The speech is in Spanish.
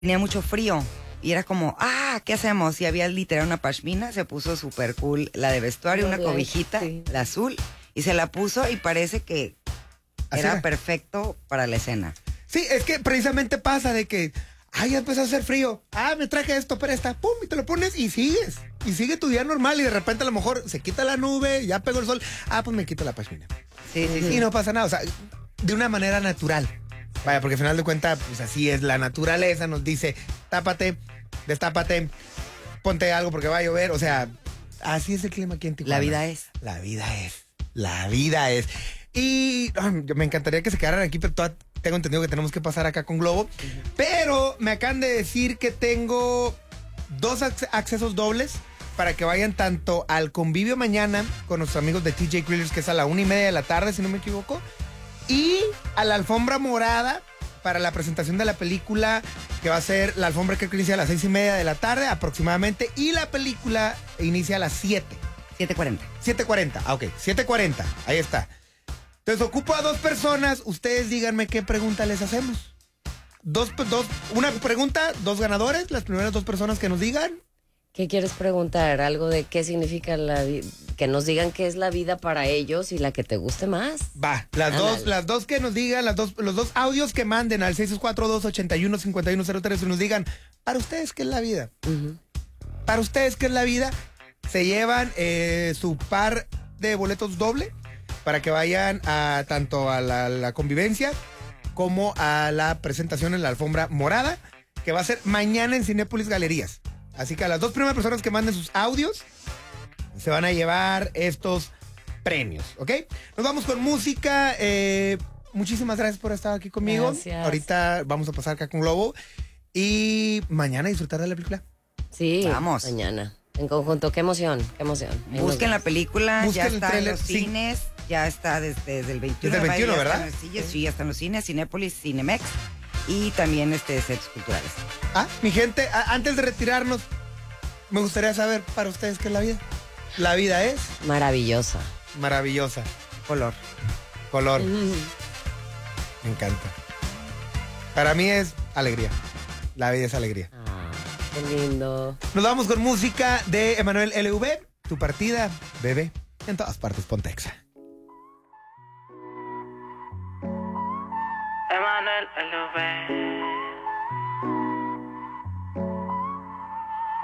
tenía mucho frío. Y era como, ¿qué hacemos? Y había literal una pashmina, se puso súper cool la de vestuario, una cobijita, sí, la azul, y se la puso y parece que era perfecto para la escena. Sí, es que precisamente pasa de que, ya empezó a hacer frío, me traje esto, presta, pum, y te lo pones y sigues. Y sigue tu día normal y de repente a lo mejor se quita la nube, ya pegó el sol, pues me quito la pashmina. Sí. Y no pasa nada, o sea, de una manera natural. Vaya, porque al final de cuentas, pues así es, la naturaleza nos dice, tápate, destápate, ponte algo porque va a llover, o sea, así es el clima aquí en Tijuana. La vida es. La vida es. Y me encantaría que se quedaran aquí, pero tengo entendido que tenemos que pasar acá con Globo. Pero me acaban de decir que tengo 2 accesos dobles para que vayan tanto al convivio mañana con nuestros amigos de TJ Grillers, que es a la 1:30 de la tarde, si no me equivoco, y a la alfombra morada para la presentación de la película, que va a ser la alfombra que inicia a las 6:30 de la tarde aproximadamente, y la película inicia a las 7:40. 7:40, ok, 7:40, ahí está. Entonces ocupo a 2 personas, ustedes díganme qué pregunta les hacemos. Una pregunta, 2 ganadores, las primeras 2 personas que nos digan. ¿Qué quieres preguntar? Algo de qué significa la vida, que nos digan qué es la vida para ellos y la que te guste más. Va, las dos que nos digan, los dos audios que manden al 642-81-5103 y nos digan, para ustedes, ¿qué es la vida? Para ustedes, ¿qué es la vida? Se llevan su par de boletos doble para que vayan tanto a la convivencia como a la presentación en la alfombra morada, que va a ser mañana en Cinépolis Galerías. Así que a las 2 primeras personas que manden sus audios se van a llevar estos premios, ¿ok? Nos vamos con música. Muchísimas gracias por estar aquí conmigo. Gracias. Ahorita vamos a pasar acá con Globo y mañana disfrutar de la película. Sí, vamos. Mañana. En conjunto, qué emoción, qué emoción. Busquen la película, Busquen ya el está tráiler, en los sí. cines, ya está desde el 21. Desde el 21, ¿verdad? Sí, ya está en los cines, Cinépolis, Cinemex y también sets culturales. Mi gente, antes de retirarnos, me gustaría saber para ustedes qué es la vida. La vida es maravillosa. Maravillosa. Color. Me encanta. Para mí es alegría. La vida es alegría. Qué lindo. Nos vamos con música de Emanuel LV. Tu partida, bebé. En todas partes, Pontexa. Emanuel LV.